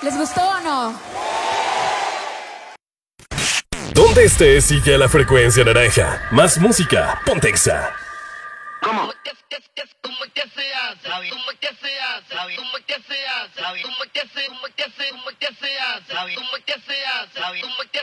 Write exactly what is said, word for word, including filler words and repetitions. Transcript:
¿Les gustó o no? Donde estés, sigue a la frecuencia naranja. Más música, ponte Exa. ¿Cómo? ¿Cómo que se hace? ¿Cómo que se hace? ¿Cómo que se hace? ¿Cómo que se hace? ¿Cómo que se hace? ¿Cómo que se hace? ¿Cómo que se hace?